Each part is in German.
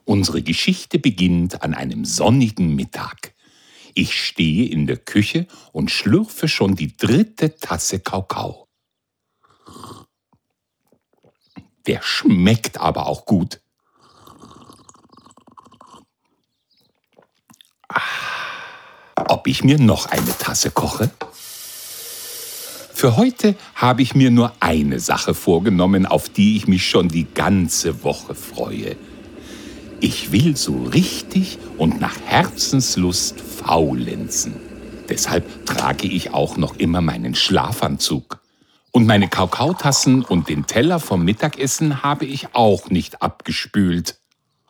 Unsere Geschichte beginnt an einem sonnigen Mittag. Ich stehe in der Küche und schlürfe schon die 3. Tasse Kakao. Der schmeckt aber auch gut. Ob ich mir noch eine Tasse koche? Für heute habe ich mir nur eine Sache vorgenommen, auf die ich mich schon die ganze Woche freue. Ich will so richtig und nach Herzenslust faulenzen. Deshalb trage ich auch noch immer meinen Schlafanzug. Und meine Kakaotassen und den Teller vom Mittagessen habe ich auch nicht abgespült.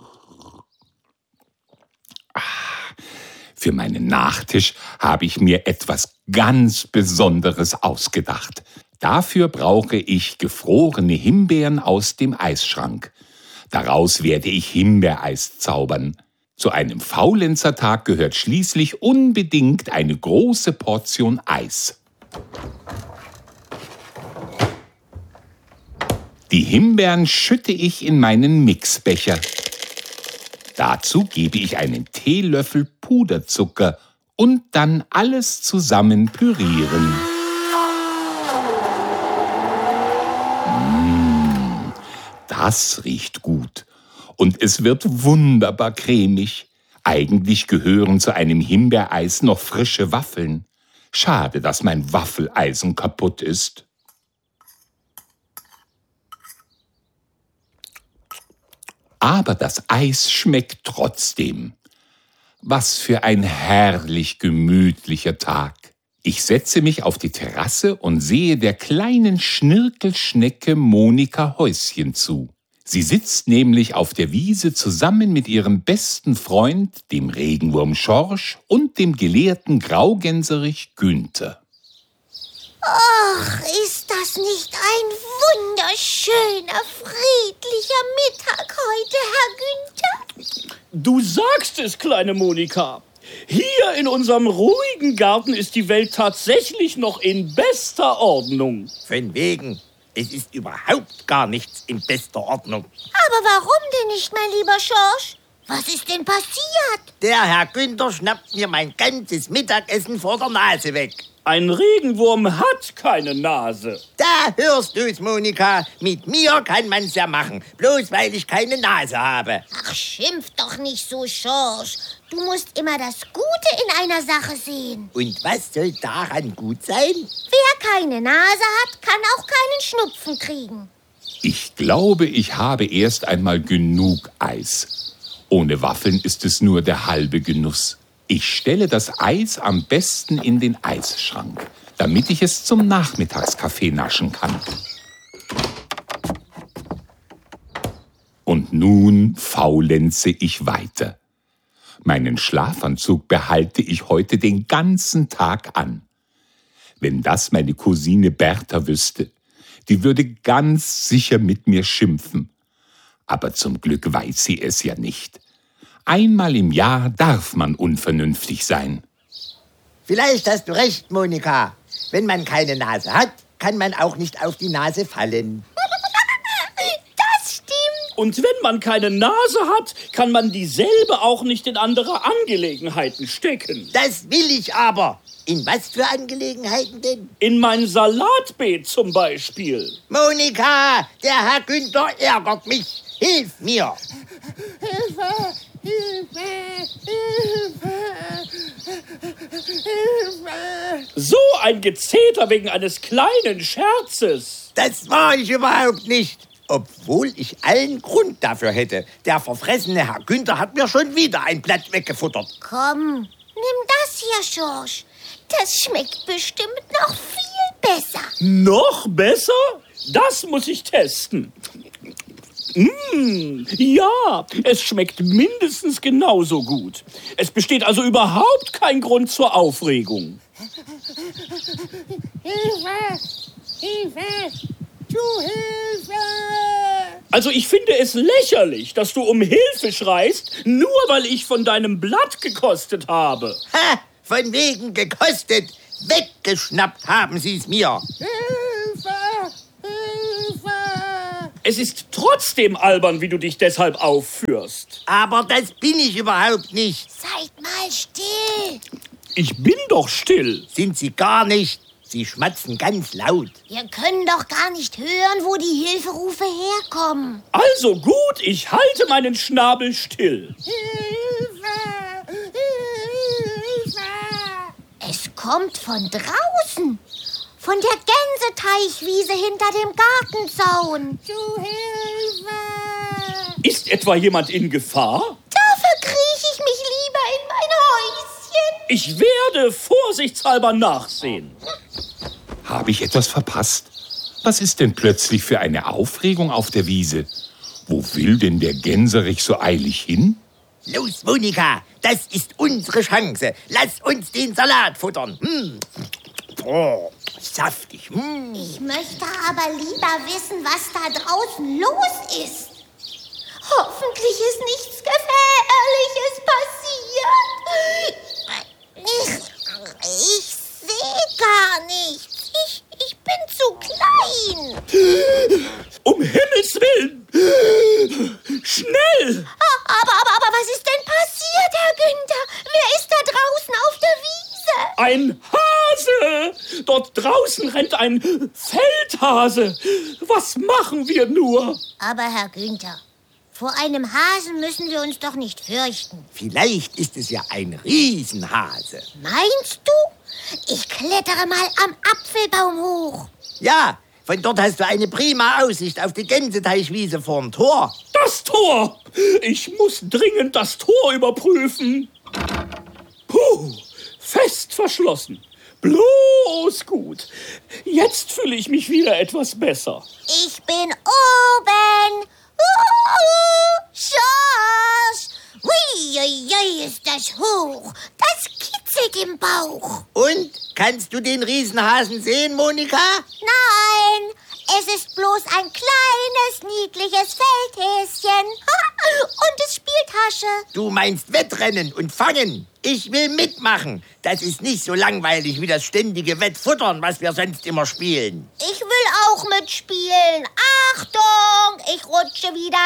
Für meinen Nachtisch habe ich mir etwas ganz Besonderes ausgedacht. Dafür brauche ich gefrorene Himbeeren aus dem Eisschrank. Daraus werde ich Himbeereis zaubern. Zu einem Faulenzertag gehört schließlich unbedingt eine große Portion Eis. Die Himbeeren schütte ich in meinen Mixbecher. Dazu gebe ich einen Teelöffel Puderzucker und dann alles zusammen pürieren. Das riecht gut und es wird wunderbar cremig. Eigentlich gehören zu einem Himbeereis noch frische Waffeln. Schade, dass mein Waffeleisen kaputt ist. Aber das Eis schmeckt trotzdem. Was für ein herrlich gemütlicher Tag. Ich setze mich auf die Terrasse und sehe der kleinen Schnirkelschnecke Monika Häuschen zu. Sie sitzt nämlich auf der Wiese zusammen mit ihrem besten Freund, dem Regenwurm Schorsch und dem gelehrten Graugänserich Günther. Ach, ist das nicht ein wunderschöner, friedlicher Mittag heute, Herr Günther? Du sagst es, kleine Monika. Hier in unserem ruhigen Garten ist die Welt tatsächlich noch in bester Ordnung. Von wegen. Es ist überhaupt gar nichts in bester Ordnung. Aber warum denn nicht, mein lieber Schorsch? Was ist denn passiert? Der Herr Günther schnappt mir mein ganzes Mittagessen vor der Nase weg. Ein Regenwurm hat keine Nase. Da hörst du's, Monika. Mit mir kann man's ja machen, bloß weil ich keine Nase habe. Ach, schimpf doch nicht so, Schorsch. Du musst immer das Gute in einer Sache sehen. Und was soll daran gut sein? Wer keine Nase hat, kann auch keinen Schnupfen kriegen. Ich glaube, ich habe erst einmal genug Eis. Ohne Waffeln ist es nur der halbe Genuss. Ich stelle das Eis am besten in den Eisschrank, damit ich es zum Nachmittagskaffee naschen kann. Und nun faulenze ich weiter. Meinen Schlafanzug behalte ich heute den ganzen Tag an. Wenn das meine Cousine Bertha wüsste, die würde ganz sicher mit mir schimpfen. Aber zum Glück weiß sie es ja nicht. Einmal im Jahr darf man unvernünftig sein. Vielleicht hast du recht, Monika. Wenn man keine Nase hat, kann man auch nicht auf die Nase fallen. Das stimmt. Und wenn man keine Nase hat, kann man dieselbe auch nicht in andere Angelegenheiten stecken. Das will ich aber. In was für Angelegenheiten denn? In mein Salatbeet zum Beispiel. Monika, der Herr Günther ärgert mich. Hilf mir. Hilfe! Hilfe! Hilfe! Hilfe! So ein Gezeter wegen eines kleinen Scherzes. Das war ich überhaupt nicht. Obwohl ich allen Grund dafür hätte. Der verfressene Herr Günther hat mir schon wieder ein Blatt weggefuttert. Komm, nimm das hier, Schorsch. Das schmeckt bestimmt noch viel besser. Noch besser? Das muss ich testen. Ja, es schmeckt mindestens genauso gut. Es besteht also überhaupt kein Grund zur Aufregung. Hilfe! Hilfe! Du Hilfe! Also ich finde es lächerlich, dass du um Hilfe schreist, nur weil ich von deinem Blatt gekostet habe. Ha! Von wegen gekostet. Weggeschnappt haben Sie es mir. Hilfe! Hilfe! Es ist trotzdem albern, wie du dich deshalb aufführst. Aber das bin ich überhaupt nicht. Seid mal still. Ich bin doch still. Sind Sie gar nicht. Sie schmatzen ganz laut. Wir können doch gar nicht hören, wo die Hilferufe herkommen. Also gut, ich halte meinen Schnabel still. Es kommt von draußen. Von der Gänseteichwiese hinter dem Gartenzaun. Zu Hilfe! Ist etwa jemand in Gefahr? Da verkrieche ich mich lieber in mein Häuschen. Ich werde vorsichtshalber nachsehen. Habe ich etwas verpasst? Was ist denn plötzlich für eine Aufregung auf der Wiese? Wo will denn der Gänserich so eilig hin? Los, Monika, das ist unsere Chance. Lass uns den Salat futtern. Oh, saftig. Ich möchte aber lieber wissen, was da draußen los ist. Hoffentlich ist nichts Gefährliches passiert. Ich sehe gar nichts. Ich bin zu klein. Um Himmels Willen! Schnell! Aber was ist denn passiert, Herr Günther? Wer ist da draußen auf der Wiese? Ein Hase! Dort draußen rennt ein Feldhase. Was machen wir nur? Aber Herr Günther, vor einem Hasen müssen wir uns doch nicht fürchten. Vielleicht ist es ja ein Riesenhase. Meinst du? Ich klettere mal am Apfelbaum hoch. Ja, von dort hast du eine prima Aussicht auf die Gänseteichwiese vorm Tor. Das Tor! Ich muss dringend das Tor überprüfen. Puh, fest verschlossen. Bloß gut. Jetzt fühle ich mich wieder etwas besser. Ich bin oben. Schorsch. Ui, ist das hoch. Das kitzelt im Bauch. Und, kannst du den Riesenhasen sehen, Monika? Nein, es ist bloß ein kleines, niedliches Feldhäschen. Und es spielt Hasche. Du meinst Wettrennen und Fangen. Ich will mitmachen. Das ist nicht so langweilig wie das ständige Wettfuttern, was wir sonst immer spielen. Ich will auch mitspielen. Achtung, ich rutsche wieder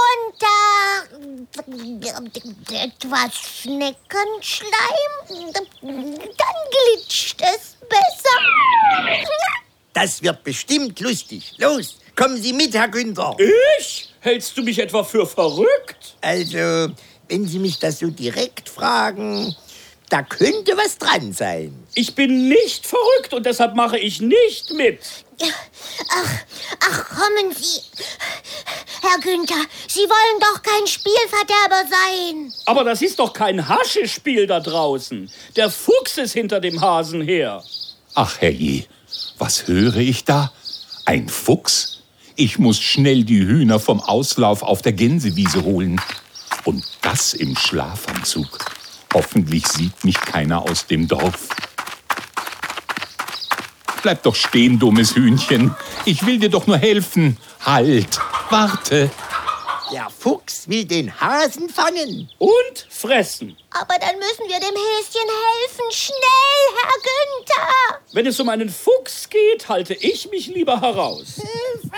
herunter. Etwas Schneckenschleim. Dann glitscht es besser. Das wird bestimmt lustig. Los, kommen Sie mit, Herr Günther. Ich? Hältst du mich etwa für verrückt? Also, wenn Sie mich das so direkt fragen, da könnte was dran sein. Ich bin nicht verrückt und deshalb mache ich nicht mit. Ach, kommen Sie. Herr Günther, Sie wollen doch kein Spielverderber sein. Aber das ist doch kein Haschespiel da draußen. Der Fuchs ist hinter dem Hasen her. Ach herrje, was höre ich da? Ein Fuchs? Ich muss schnell die Hühner vom Auslauf auf der Gänsewiese holen. Und das im Schlafanzug. Hoffentlich sieht mich keiner aus dem Dorf. Bleib doch stehen, dummes Hühnchen. Ich will dir doch nur helfen. Halt, warte. Der Fuchs will den Hasen fangen. Und fressen. Aber dann müssen wir dem Häschen helfen. Schnell, Herr Günther. Wenn es um einen Fuchs geht, halte ich mich lieber heraus. Hilfe!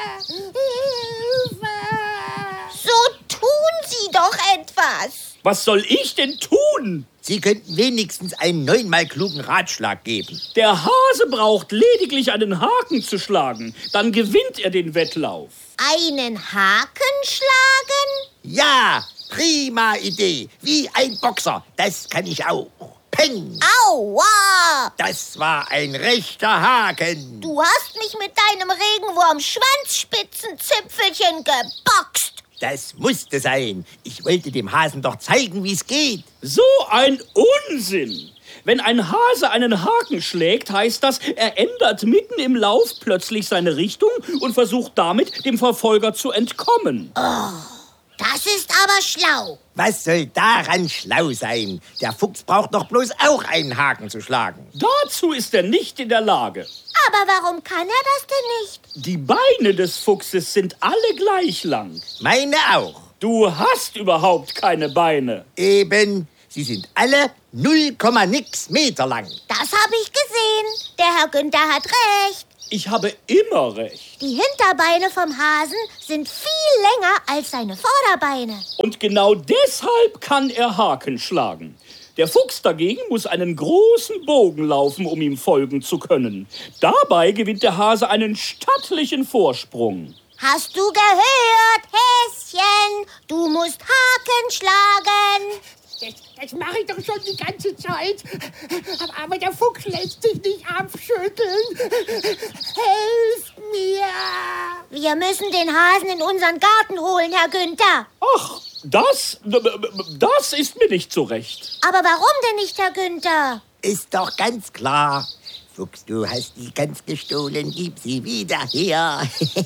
So tun Sie doch etwas. Was soll ich denn tun? Sie könnten wenigstens einen 9-mal klugen Ratschlag geben. Der Hase braucht lediglich einen Haken zu schlagen. Dann gewinnt er den Wettlauf. Einen Haken schlagen? Ja, prima Idee. Wie ein Boxer. Das kann ich auch. Peng! Aua! Das war ein rechter Haken. Du hast mich mit deinem Regenwurm-Schwanzspitzenzipfelchen geboxt. Das musste sein. Ich wollte dem Hasen doch zeigen, wie es geht. So ein Unsinn! Wenn ein Hase einen Haken schlägt, heißt das, er ändert mitten im Lauf plötzlich seine Richtung und versucht damit, dem Verfolger zu entkommen. Das ist aber schlau. Was soll daran schlau sein? Der Fuchs braucht doch bloß auch einen Haken zu schlagen. Dazu ist er nicht in der Lage. Aber warum kann er das denn nicht? Die Beine des Fuchses sind alle gleich lang. Meine auch. Du hast überhaupt keine Beine. Eben, sie sind alle 0, nix Meter lang. Das habe ich gesehen. Der Herr Günther hat recht. Ich habe immer recht. Die Hinterbeine vom Hasen sind viel länger als seine Vorderbeine. Und genau deshalb kann er Haken schlagen. Der Fuchs dagegen muss einen großen Bogen laufen, um ihm folgen zu können. Dabei gewinnt der Hase einen stattlichen Vorsprung. Hast du gehört, Häschen? Du musst Haken schlagen. Das mache ich doch schon die ganze Zeit. Aber der Fuchs lässt sich nicht abschütteln. Helft mir! Wir müssen den Hasen in unseren Garten holen, Herr Günther. Ach, das ist mir nicht so recht. Aber warum denn nicht, Herr Günther? Ist doch ganz klar. Fuchs, du hast die Gans gestohlen, gib sie wieder her.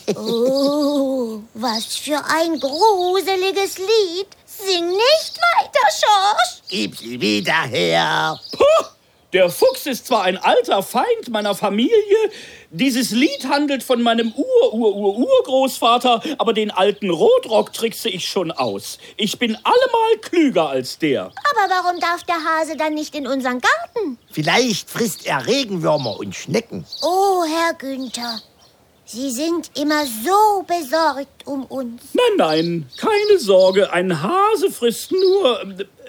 Oh, was für ein gruseliges Lied. Sing nicht weiter, Schorsch. Gib sie wieder her. Puh, der Fuchs ist zwar ein alter Feind meiner Familie, dieses Lied handelt von meinem Urgroßvater, aber den alten Rotrock trickse ich schon aus. Ich bin allemal klüger als der. Aber warum darf der Hase dann nicht in unseren Garten? Vielleicht frisst er Regenwürmer und Schnecken. Oh, Herr Günther, Sie sind immer so besorgt um uns. Nein, keine Sorge, ein Hase frisst nur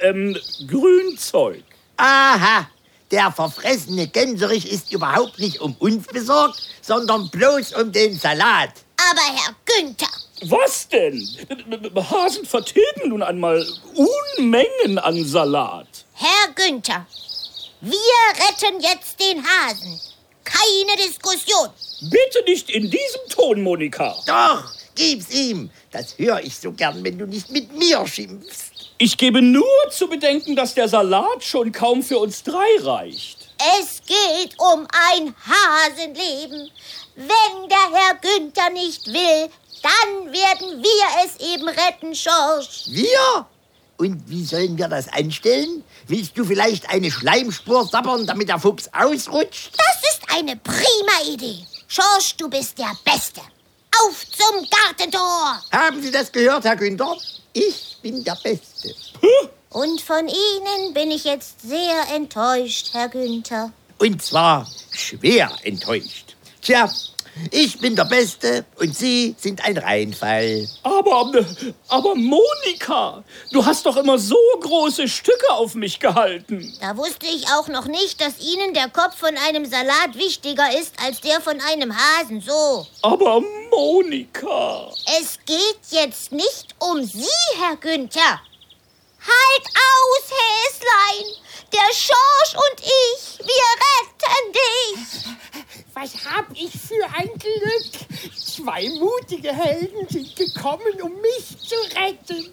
Grünzeug. Aha, der verfressene Gänserich ist überhaupt nicht um uns besorgt, sondern bloß um den Salat. Aber Herr Günther, Was denn? Hasen vertilgen nun einmal Unmengen an Salat. Herr Günther, wir retten jetzt den Hasen. Keine Diskussion. Bitte nicht in diesem Ton, Monika. Doch, gib's ihm. Das höre ich so gern, wenn du nicht mit mir schimpfst. Ich gebe nur zu bedenken, dass der Salat schon kaum für uns drei reicht. Es geht um ein Hasenleben. Wenn der Herr Günther nicht will, dann werden wir es eben retten, Schorsch. Wir? Und wie sollen wir das anstellen? Willst du vielleicht eine Schleimspur sabbern, damit der Fuchs ausrutscht? Das ist eine prima Idee. Schorsch, du bist der Beste. Auf zum Gartentor. Haben Sie das gehört, Herr Günther? Ich bin der Beste. Und von Ihnen bin ich jetzt sehr enttäuscht, Herr Günther. Und zwar schwer enttäuscht. Tja, ich bin der Beste und Sie sind ein Reinfall. Aber Monika, du hast doch immer so große Stücke auf mich gehalten. Da wusste ich auch noch nicht, dass Ihnen der Kopf von einem Salat wichtiger ist als der von einem Hasen, so. Aber Monika. Es geht jetzt nicht um Sie, Herr Günther. Halt aus, Häslein! Der Schorsch und ich, wir retten dich! Was hab ich für ein Glück? 2 mutige Helden sind gekommen, um mich zu retten.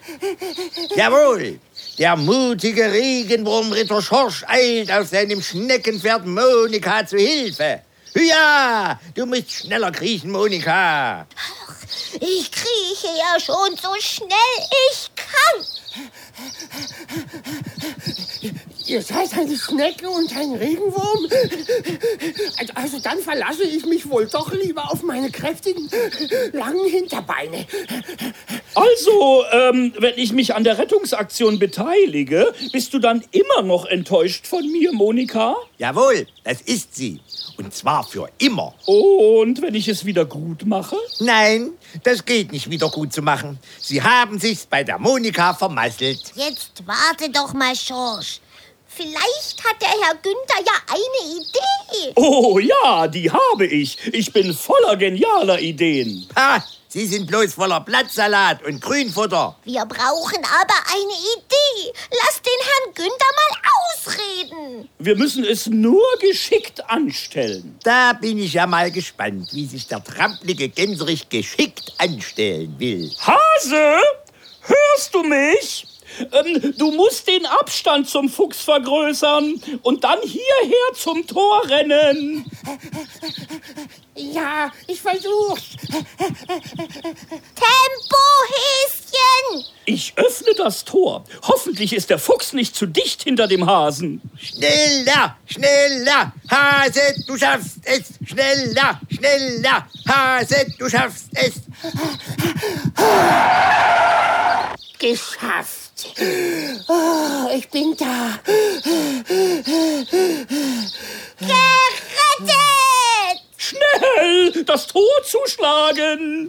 Jawohl, der mutige Regenwurmritter Schorsch eilt auf seinem Schneckenpferd Monika zu Hilfe. Ja, du musst schneller kriechen, Monika. Ich krieche ja schon so schnell ich kann. Ihr seid eine Schnecke und ein Regenwurm? Also dann verlasse ich mich wohl doch lieber auf meine kräftigen, langen Hinterbeine. Also, wenn ich mich an der Rettungsaktion beteilige, bist du dann immer noch enttäuscht von mir, Monika? Jawohl, das ist sie. Und zwar für immer. Und wenn ich es wieder gut mache? Nein, das geht nicht wieder gut zu machen. Sie haben sich's bei der Monika vermasselt. Jetzt warte doch mal, Schorsch. Vielleicht hat der Herr Günther ja eine Idee. Oh ja, die habe ich. Ich bin voller genialer Ideen. Ha, Sie sind bloß voller Blattsalat und Grünfutter. Wir brauchen aber eine Idee. Lass den Herrn Günther mal ausreden. Wir müssen es nur geschickt anstellen. Da bin ich ja mal gespannt, wie sich der trampelige Gänserich geschickt anstellen will. Hase, hörst du mich? Du musst den Abstand zum Fuchs vergrößern und dann hierher zum Tor rennen. Ja, ich versuch's. Tempo, Häschen! Ich öffne das Tor. Hoffentlich ist der Fuchs nicht zu dicht hinter dem Hasen. Schneller, schneller, Hase, du schaffst es. Schneller, schneller, Hase, du schaffst es. Geschafft. Oh, ich bin da. Gerettet! Schnell! das Tor zuschlagen.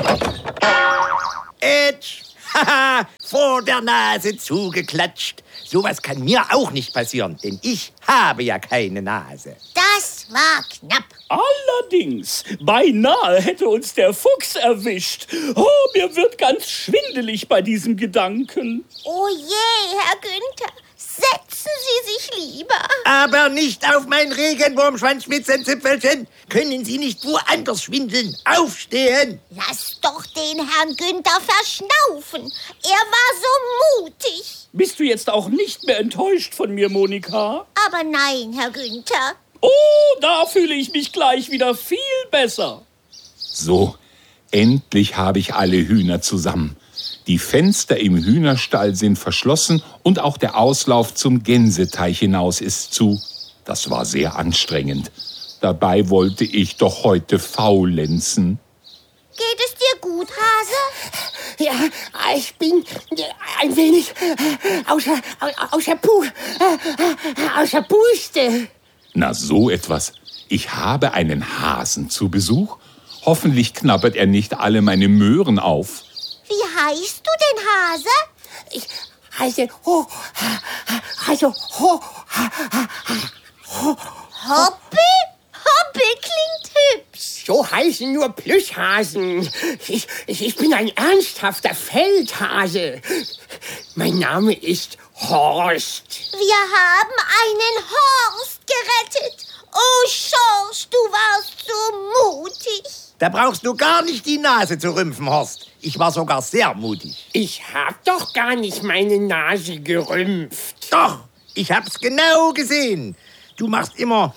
Edge! Haha, vor der Nase zugeklatscht. Sowas kann mir auch nicht passieren, denn ich habe ja keine Nase. Das war knapp. Allerdings, beinahe hätte uns der Fuchs erwischt. Oh, mir wird ganz schwindelig bei diesem Gedanken. Oh je, Herr Günther, setzen Sie sich lieber. Aber nicht auf mein Regenwurmschwanzspitzenzipfelchen. Können Sie nicht woanders schwindeln? Aufstehen! Lass doch den Herrn Günther verschnaufen. Er war so mutig. Bist du jetzt auch nicht mehr enttäuscht von mir, Monika? Aber nein, Herr Günther. Oh, da fühle ich mich gleich wieder viel besser. So, endlich habe ich alle Hühner zusammen. Die Fenster im Hühnerstall sind verschlossen und auch der Auslauf zum Gänseteich hinaus ist zu. Das war sehr anstrengend. Dabei wollte ich doch heute faulenzen. Geht es dir gut, Hase? Ja, ich bin ein wenig außer Puste. Na, so etwas. Ich habe einen Hasen zu Besuch. Hoffentlich knabbert er nicht alle meine Möhren auf. Wie heißt du denn, Hase? Ich heiße Hoppel? Hoppel klingt hübsch. So heißen nur Plüschhasen. Ich bin ein ernsthafter Feldhase. Mein Name ist Horst. Wir haben einen Horst gerettet. Oh, Schorsch, du warst so mutig. Da brauchst du gar nicht die Nase zu rümpfen, Horst. Ich war sogar sehr mutig. Ich hab doch gar nicht meine Nase gerümpft. Doch, ich hab's genau gesehen. Du machst immer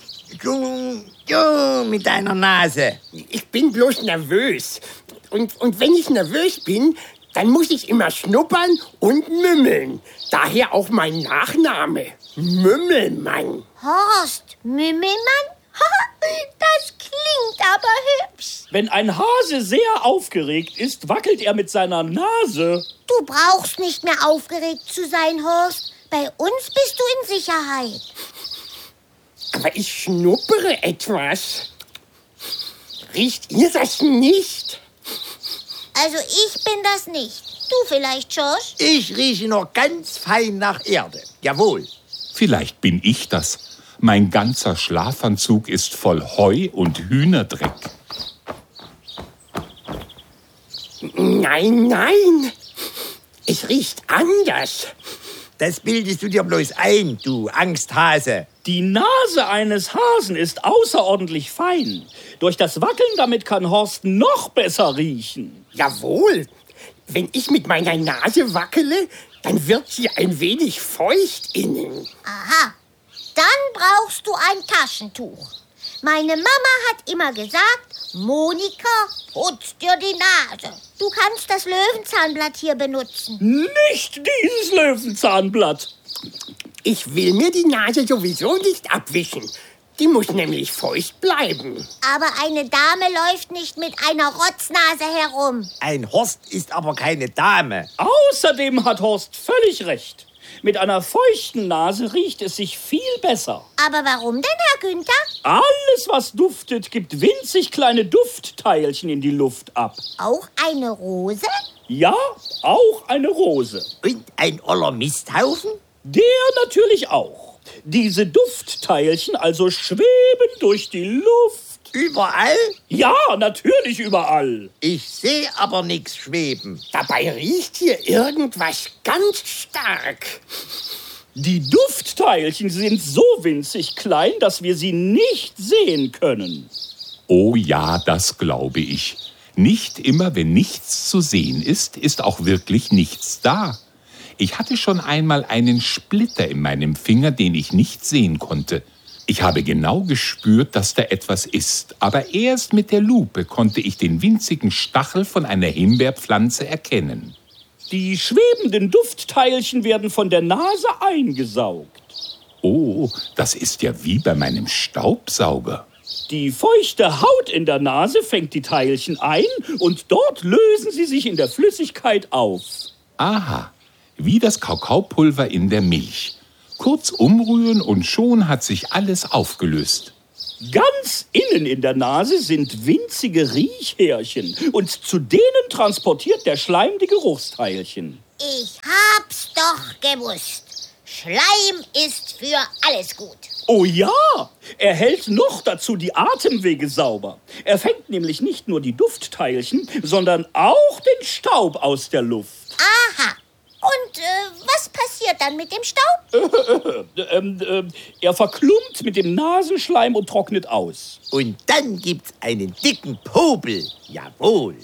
mit deiner Nase. Ich bin bloß nervös. Und wenn ich nervös bin, dann muss ich immer schnuppern und mümmeln. Daher auch mein Nachname, Mümmelmann. Horst Mümmelmann? Das klingt aber hübsch. Wenn ein Hase sehr aufgeregt ist, wackelt er mit seiner Nase. Du brauchst nicht mehr aufgeregt zu sein, Horst. Bei uns bist du in Sicherheit. Aber ich schnuppere etwas. Riecht ihr das nicht? Also ich bin das nicht. Du vielleicht, Schorsch? Ich rieche noch ganz fein nach Erde. Jawohl. Vielleicht bin ich das. Mein ganzer Schlafanzug ist voll Heu und Hühnerdreck. Nein. Es riecht anders. Das bildest du dir bloß ein, du Angsthase. Die Nase eines Hasen ist außerordentlich fein. Durch das Wackeln damit kann Horst noch besser riechen. Jawohl. Wenn ich mit meiner Nase wackele, dann wird sie ein wenig feucht innen. Aha. Dann brauchst du ein Taschentuch. Meine Mama hat immer gesagt, Monika, putz dir die Nase. Du kannst das Löwenzahnblatt hier benutzen. Nicht dieses Löwenzahnblatt. Ich will mir die Nase sowieso nicht abwischen. Die muss nämlich feucht bleiben. Aber eine Dame läuft nicht mit einer Rotznase herum. Ein Horst ist aber keine Dame. Außerdem hat Horst völlig recht. Mit einer feuchten Nase riecht es sich viel besser. Aber warum denn, Herr Günther? Alles, was duftet, gibt winzig kleine Duftteilchen in die Luft ab. Auch eine Rose? Ja, auch eine Rose. Und ein oller Misthaufen? Der natürlich auch. Diese Duftteilchen also schweben durch die Luft. Überall? Ja, natürlich überall. Ich sehe aber nichts schweben. Dabei riecht hier irgendwas ganz stark. Die Duftteilchen sind so winzig klein, dass wir sie nicht sehen können. Oh ja, das glaube ich. Nicht immer, wenn nichts zu sehen ist, ist auch wirklich nichts da. Ich hatte schon einmal einen Splitter in meinem Finger, den ich nicht sehen konnte. Ich habe genau gespürt, dass da etwas ist, aber erst mit der Lupe konnte ich den winzigen Stachel von einer Himbeerpflanze erkennen. Die schwebenden Duftteilchen werden von der Nase eingesaugt. Oh, das ist ja wie bei meinem Staubsauger. Die feuchte Haut in der Nase fängt die Teilchen ein und dort lösen sie sich in der Flüssigkeit auf. Aha, wie das Kakaopulver in der Milch. Kurz umrühren und schon hat sich alles aufgelöst. Ganz innen in der Nase sind winzige Riechhärchen und zu denen transportiert der Schleim die Geruchsteilchen. Ich hab's doch gewusst. Schleim ist für alles gut. Oh ja, er hält noch dazu die Atemwege sauber. Er fängt nämlich nicht nur die Duftteilchen, sondern auch den Staub aus der Luft. Aha. Und was passiert dann mit dem Staub? Er verklumpt mit dem Nasenschleim und trocknet aus. Und dann gibt's einen dicken Popel. Jawohl.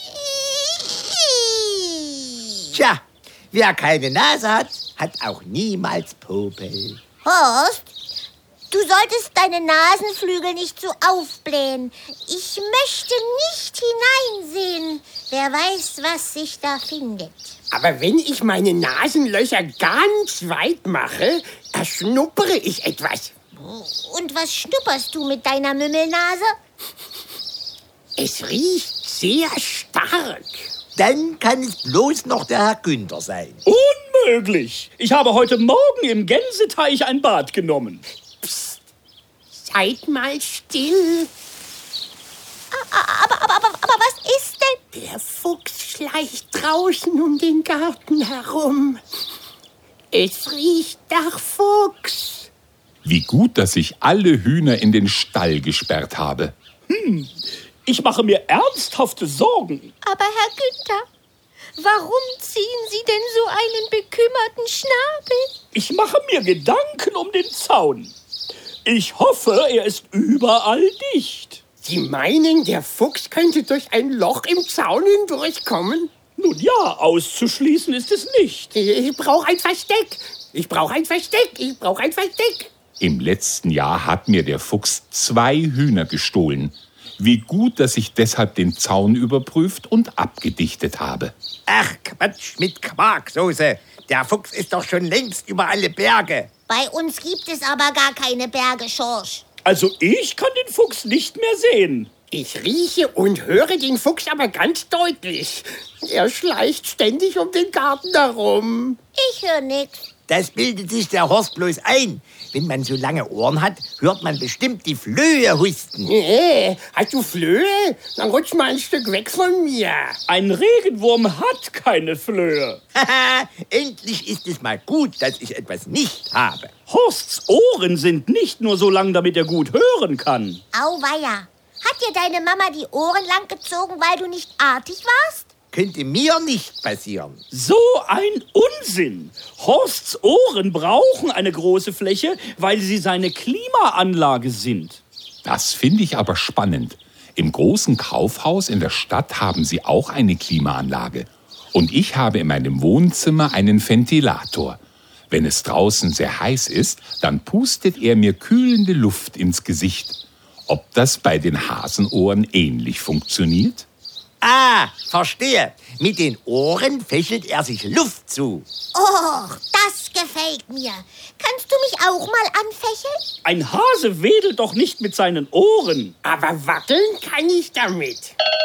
Tja, wer keine Nase hat, hat auch niemals Popel. Horst, du solltest deine Nasenflügel nicht so aufblähen. Ich möchte nicht hineinsehen. Wer weiß, was sich da findet. Aber wenn ich meine Nasenlöcher ganz weit mache, erschnuppere ich etwas. Und was schnupperst du mit deiner Mümmelnase? Es riecht sehr stark. Dann kann es bloß noch der Herr Günther sein. Unmöglich! Ich habe heute Morgen im Gänseteich ein Bad genommen. Seid mal still. Aber was ist denn? Der Fuchs schleicht draußen um den Garten herum. Es riecht nach Fuchs. Wie gut, dass ich alle Hühner in den Stall gesperrt habe. Ich mache mir ernsthafte Sorgen. Aber Herr Günther, warum ziehen Sie denn so einen bekümmerten Schnabel? Ich mache mir Gedanken um den Zaun. Ich hoffe, er ist überall dicht. Sie meinen, der Fuchs könnte durch ein Loch im Zaun hindurchkommen? Nun ja, auszuschließen ist es nicht. Ich brauche ein Versteck. Im letzten Jahr hat mir der Fuchs 2 Hühner gestohlen. Wie gut, dass ich deshalb den Zaun überprüft und abgedichtet habe. Ach, Quatsch mit Quarksoße. Der Fuchs ist doch schon längst über alle Berge. Bei uns gibt es aber gar keine Berge, Schorsch. Also ich kann den Fuchs nicht mehr sehen. Ich rieche und höre den Fuchs aber ganz deutlich. Er schleicht ständig um den Garten herum. Ich höre nix. Das bildet sich der Horst bloß ein. Wenn man so lange Ohren hat, hört man bestimmt die Flöhe husten. Hast du Flöhe? Dann rutsch mal ein Stück weg von mir. Ein Regenwurm hat keine Flöhe. Haha, endlich ist es mal gut, dass ich etwas nicht habe. Horsts Ohren sind nicht nur so lang, damit er gut hören kann. Auweia. Hat dir deine Mama die Ohren lang gezogen, weil du nicht artig warst? Könnte mir nicht passieren. So ein Unsinn! Horsts Ohren brauchen eine große Fläche, weil sie seine Klimaanlage sind. Das finde ich aber spannend. Im großen Kaufhaus in der Stadt haben sie auch eine Klimaanlage. Und ich habe in meinem Wohnzimmer einen Ventilator. Wenn es draußen sehr heiß ist, dann pustet er mir kühlende Luft ins Gesicht. Ob das bei den Hasenohren ähnlich funktioniert? Ah, verstehe. Mit den Ohren fächelt er sich Luft zu. Och, das gefällt mir. Kannst du mich auch mal anfächeln? Ein Hase wedelt doch nicht mit seinen Ohren. Aber wackeln kann ich damit.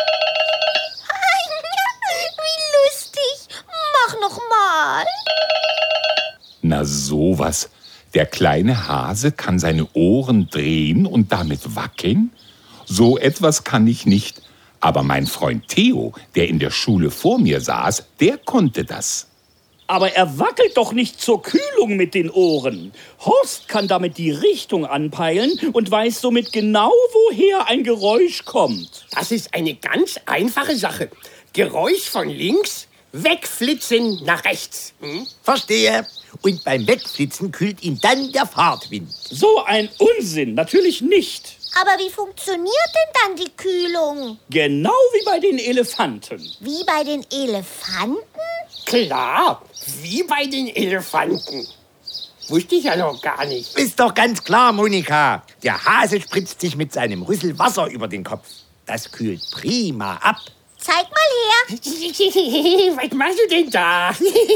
Wie lustig. Mach noch mal. Na sowas. Der kleine Hase kann seine Ohren drehen und damit wackeln? So etwas kann ich nicht. Aber mein Freund Theo, der in der Schule vor mir saß, der konnte das. Aber er wackelt doch nicht zur Kühlung mit den Ohren. Horst kann damit die Richtung anpeilen und weiß somit genau, woher ein Geräusch kommt. Das ist eine ganz einfache Sache. Geräusch von links, wegflitzen nach rechts. Verstehe. Und beim Wegflitzen kühlt ihn dann der Fahrtwind. So ein Unsinn, natürlich nicht. Aber wie funktioniert denn dann die Kühlung? Genau wie bei den Elefanten. Wie bei den Elefanten? Klar, wie bei den Elefanten. Wusste ich ja noch gar nicht. Ist doch ganz klar, Monika. Der Hase spritzt sich mit seinem Rüssel Wasser über den Kopf. Das kühlt prima ab. Zeig mal her. Was machst du denn da?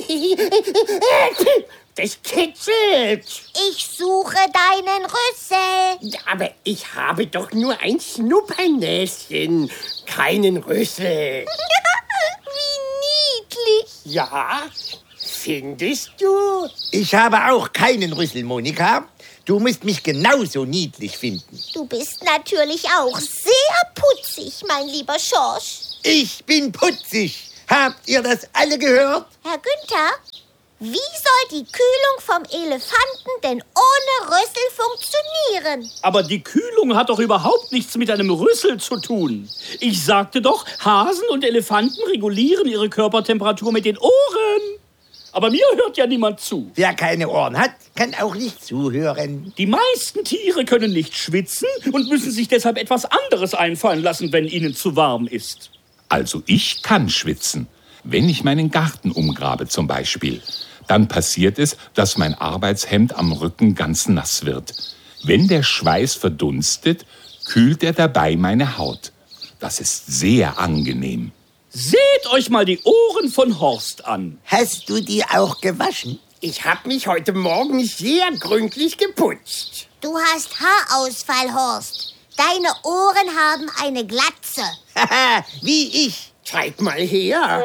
Das kitzelt. Ich suche deinen Rüssel. Aber ich habe doch nur ein Schnuppernäschen, keinen Rüssel. Wie niedlich. Ja, findest du? Ich habe auch keinen Rüssel, Monika. Du musst mich genauso niedlich finden. Du bist natürlich auch sehr putzig, mein lieber Schorsch. Ich bin putzig. Habt ihr das alle gehört? Herr Günther, wie soll die Kühlung vom Elefanten denn ohne Rüssel funktionieren? Aber die Kühlung hat doch überhaupt nichts mit einem Rüssel zu tun. Ich sagte doch, Hasen und Elefanten regulieren ihre Körpertemperatur mit den Ohren. Aber mir hört ja niemand zu. Wer keine Ohren hat, kann auch nicht zuhören. Die meisten Tiere können nicht schwitzen und müssen sich deshalb etwas anderes einfallen lassen, wenn ihnen zu warm ist. Also ich kann schwitzen. Wenn ich meinen Garten umgrabe zum Beispiel, dann passiert es, dass mein Arbeitshemd am Rücken ganz nass wird. Wenn der Schweiß verdunstet, kühlt er dabei meine Haut. Das ist sehr angenehm. Seht euch mal die Ohren von Horst an. Hast du die auch gewaschen? Ich habe mich heute Morgen sehr gründlich geputzt. Du hast Haarausfall, Horst. Deine Ohren haben eine Glatze. Haha, wie ich. Zeig mal her.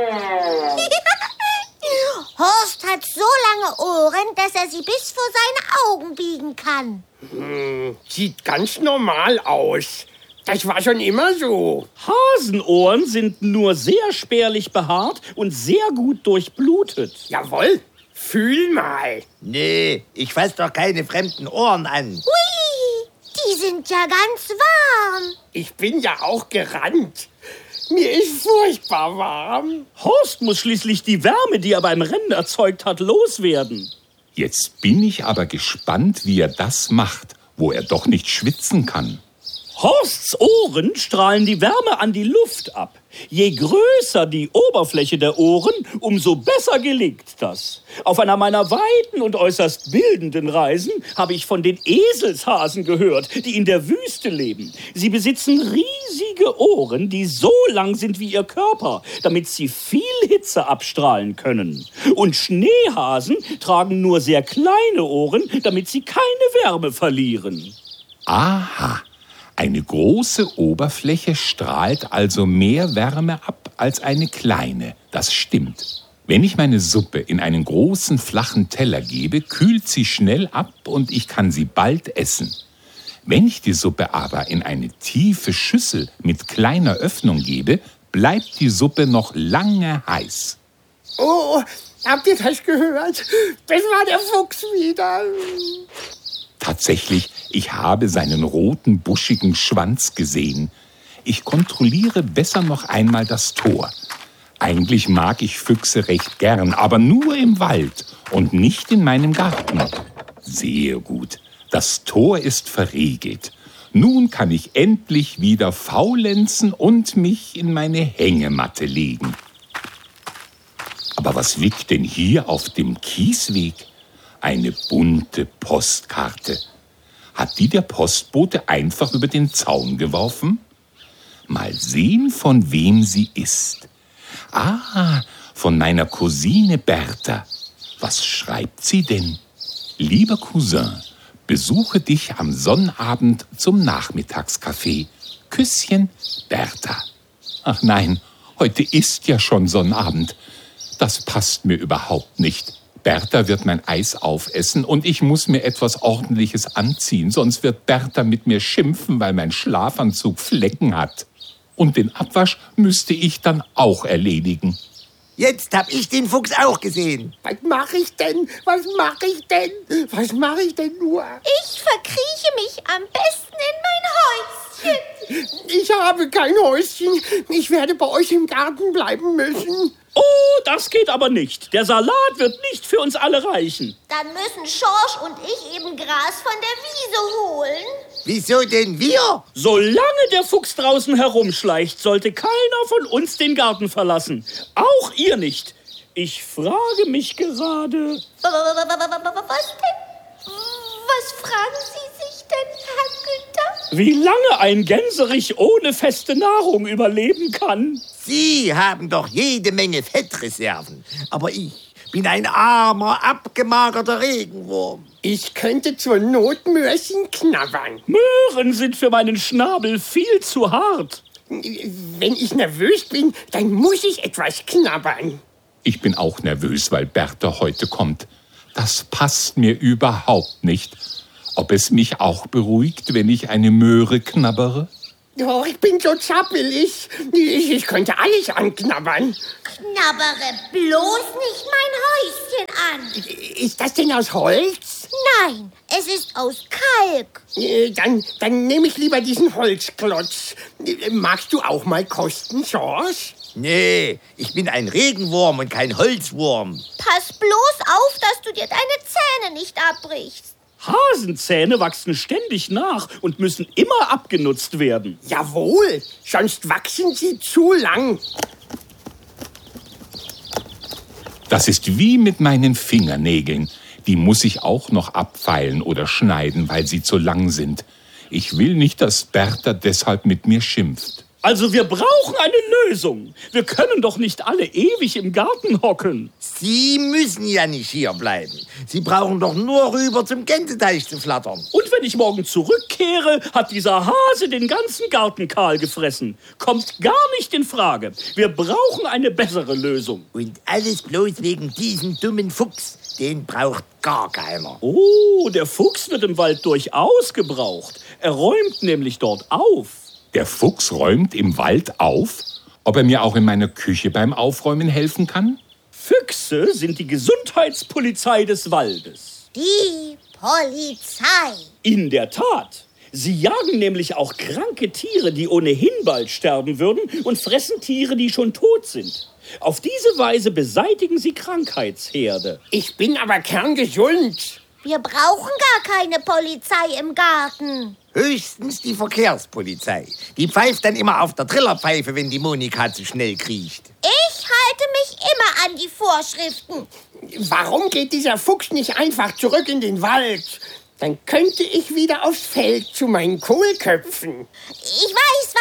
Horst hat so lange Ohren, dass er sie bis vor seine Augen biegen kann. Sieht ganz normal aus. Das war schon immer so. Hasenohren sind nur sehr spärlich behaart und sehr gut durchblutet. Jawohl. Fühl mal. Nee, ich fass doch keine fremden Ohren an. Hui, die sind ja ganz warm. Ich bin ja auch gerannt. Mir ist furchtbar warm. Horst muss schließlich die Wärme, die er beim Rennen erzeugt hat, loswerden. Jetzt bin ich aber gespannt, wie er das macht, wo er doch nicht schwitzen kann. Horsts Ohren strahlen die Wärme an die Luft ab. Je größer die Oberfläche der Ohren, umso besser gelingt das. Auf einer meiner weiten und äußerst bildenden Reisen habe ich von den Eselshasen gehört, die in der Wüste leben. Sie besitzen riesige Ohren, die so lang sind wie ihr Körper, damit sie viel Hitze abstrahlen können. Und Schneehasen tragen nur sehr kleine Ohren, damit sie keine Wärme verlieren. Aha, eine große Oberfläche strahlt also mehr Wärme ab als eine kleine. Das stimmt. Wenn ich meine Suppe in einen großen, flachen Teller gebe, kühlt sie schnell ab und ich kann sie bald essen. Wenn ich die Suppe aber in eine tiefe Schüssel mit kleiner Öffnung gebe, bleibt die Suppe noch lange heiß. Oh, habt ihr das gehört? Das war der Fuchs wieder. Tatsächlich, ich habe seinen roten, buschigen Schwanz gesehen. Ich kontrolliere besser noch einmal das Tor. Eigentlich mag ich Füchse recht gern, aber nur im Wald und nicht in meinem Garten. Sehr gut, das Tor ist verriegelt. Nun kann ich endlich wieder faulenzen und mich in meine Hängematte legen. Aber was liegt denn hier auf dem Kiesweg? Eine bunte Postkarte. Hat die der Postbote einfach über den Zaun geworfen? Mal sehen, von wem sie ist. Ah, von meiner Cousine Bertha. Was schreibt sie denn? Lieber Cousin, besuche dich am Sonnabend zum Nachmittagskaffee. Küsschen, Bertha. Ach nein, heute ist ja schon Sonnabend. Das passt mir überhaupt nicht. Bertha wird mein Eis aufessen und ich muss mir etwas Ordentliches anziehen, sonst wird Bertha mit mir schimpfen, weil mein Schlafanzug Flecken hat. Und den Abwasch müsste ich dann auch erledigen. Jetzt hab ich den Fuchs auch gesehen. Was mache ich denn? Was mache ich denn? Was mache ich denn nur? Ich verkrieche mich am besten in mein Häuschen. Ich habe kein Häuschen. Ich werde bei euch im Garten bleiben müssen. Oh, das geht aber nicht. Der Salat wird nicht für uns alle reichen. Dann müssen Schorsch und ich eben Gras von der Wiese holen. Wieso denn wir? Solange der Fuchs draußen herumschleicht, sollte keiner von uns den Garten verlassen. Auch ihr nicht. Ich frage mich gerade... Was denn? Was fragen Sie sich denn, Herr Günther? Wie lange ein Gänserich ohne feste Nahrung überleben kann? Sie haben doch jede Menge Fettreserven. Aber ich bin ein armer, abgemagerter Regenwurm. Ich könnte zur Not Möhrchen knabbern. Möhren sind für meinen Schnabel viel zu hart. Wenn ich nervös bin, dann muss ich etwas knabbern. Ich bin auch nervös, weil Bertha heute kommt. Das passt mir überhaupt nicht. ob es mich auch beruhigt, wenn ich eine Möhre knabbere? Oh, ich bin so zappelig. Ich könnte alles anknabbern. Knabbere bloß nicht mein Häuschen an. Ist das denn aus Holz? Nein, es ist aus Kalk. Dann nehme ich lieber diesen Holzklotz. Magst du auch mal kosten, George? Nee, ich bin ein Regenwurm und kein Holzwurm. Pass bloß auf, dass du dir deine Zähne nicht abbrichst. Hasenzähne wachsen ständig nach und müssen immer abgenutzt werden. Jawohl, sonst wachsen sie zu lang. Das ist wie mit meinen Fingernägeln. Die muss ich auch noch abfeilen oder schneiden, weil sie zu lang sind. Ich will nicht, dass Bertha deshalb mit mir schimpft. Also wir brauchen eine Lösung. Wir können doch nicht alle ewig im Garten hocken. Sie müssen ja nicht hier bleiben. Sie brauchen doch nur rüber zum Gänseteich zu flattern. Und wenn ich morgen zurückkehre, hat dieser Hase den ganzen Garten kahl gefressen. Kommt gar nicht in Frage. Wir brauchen eine bessere Lösung. Und alles bloß wegen diesem dummen Fuchs. Den braucht gar keiner. Oh, der Fuchs wird im Wald durchaus gebraucht. Er räumt nämlich dort auf. Der Fuchs räumt im Wald auf? Ob er mir auch in meiner Küche beim Aufräumen helfen kann? Füchse sind die Gesundheitspolizei des Waldes. Die Polizei. In der Tat. Sie jagen nämlich auch kranke Tiere, die ohnehin bald sterben würden, und fressen Tiere, die schon tot sind. Auf diese Weise beseitigen sie Krankheitsherde. Ich bin aber kerngesund. Wir brauchen gar keine Polizei im Garten. Höchstens die Verkehrspolizei. Die pfeift dann immer auf der Trillerpfeife, wenn die Monika zu schnell kriecht. Ich halte mich immer an die Vorschriften. Warum geht dieser Fuchs nicht einfach zurück in den Wald? Dann könnte ich wieder aufs Feld zu meinen Kohlköpfen. Ich weiß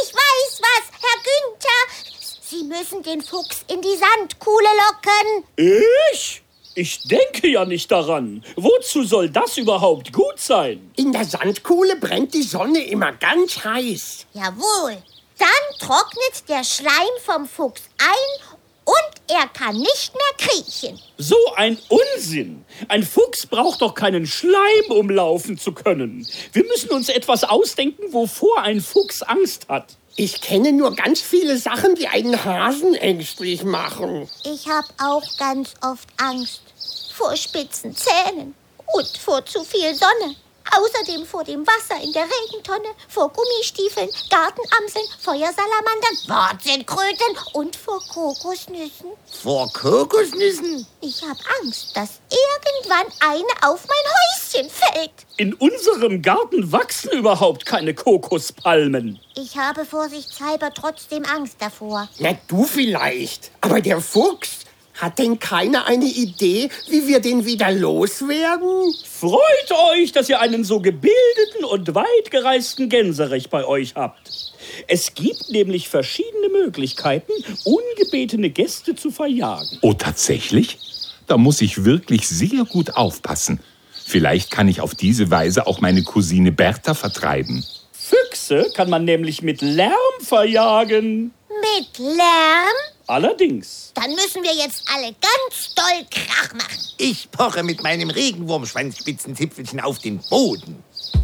was, Herr Günther. Sie müssen den Fuchs in die Sandkuhle locken. Ich? Ich denke ja nicht daran. Wozu soll das überhaupt gut sein? In der Sandkuhle brennt die Sonne immer ganz heiß. Jawohl. Dann trocknet der Schleim vom Fuchs ein und er kann nicht mehr kriechen. So ein Unsinn. Ein Fuchs braucht doch keinen Schleim, um laufen zu können. Wir müssen uns etwas ausdenken, wovor ein Fuchs Angst hat. Ich kenne nur ganz viele Sachen, die einen Hasen ängstlich machen. Ich habe auch ganz oft Angst. Vor spitzen Zähnen und vor zu viel Sonne. Außerdem vor dem Wasser in der Regentonne, vor Gummistiefeln, Gartenamseln, Feuersalamandern, Warzenkröten und vor Kokosnüssen. Vor Kokosnüssen? Ich habe Angst, dass irgendwann eine auf mein Häuschen fällt. In unserem Garten wachsen überhaupt keine Kokospalmen. Ich habe vorsichtshalber trotzdem Angst davor. Na, du vielleicht. Aber der Fuchs, hat denn keiner eine Idee, wie wir den wieder loswerden? Freut euch, dass ihr einen so gebildeten und weit gereisten Gänserich bei euch habt. Es gibt nämlich verschiedene Möglichkeiten, ungebetene Gäste zu verjagen. Oh, tatsächlich? Da muss ich wirklich sehr gut aufpassen. Vielleicht kann ich auf diese Weise auch meine Cousine Bertha vertreiben. Füchse kann man nämlich mit Lärm verjagen. Mit Lärm? Allerdings. Dann müssen wir jetzt alle ganz doll Krach machen. Ich poche mit meinem Regenwurmschwanzspitzenzipfelchen auf den Boden.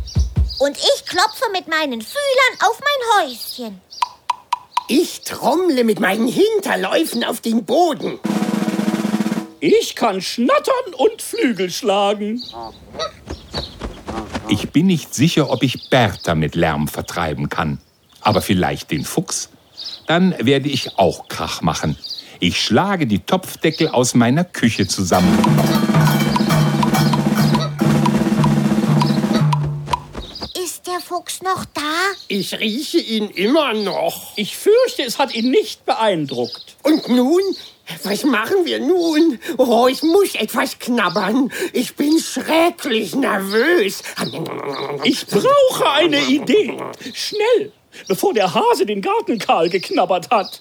Und ich klopfe mit meinen Fühlern auf mein Häuschen. Ich trommle mit meinen Hinterläufen auf den Boden. Ich kann schnattern und Flügel schlagen. Ich bin nicht sicher, ob ich Bertha mit Lärm vertreiben kann. Aber vielleicht den Fuchs? Dann werde ich auch Krach machen. Ich schlage die Topfdeckel aus meiner Küche zusammen. Ist der Fuchs noch da? Ich rieche ihn immer noch. Ich fürchte, es hat ihn nicht beeindruckt. Und nun? Was machen wir nun? Oh, ich muss etwas knabbern. Ich bin schrecklich nervös. Ich brauche eine Idee. Schnell, bevor der Hase den Garten kahl geknabbert hat.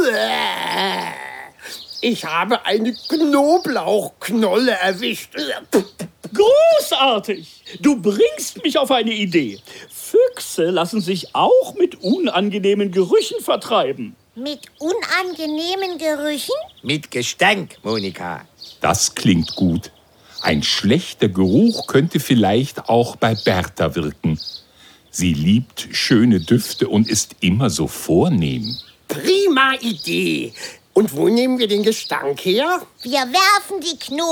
Ich habe eine Knoblauchknolle erwischt. Großartig! Du bringst mich auf eine Idee. Füchse lassen sich auch mit unangenehmen Gerüchen vertreiben. Mit unangenehmen Gerüchen? Mit Gestank, Monika. Das klingt gut. Ein schlechter Geruch könnte vielleicht auch bei Bertha wirken. Sie liebt schöne Düfte und ist immer so vornehm. Prima Idee. Und wo nehmen wir den Gestank her? Wir werfen die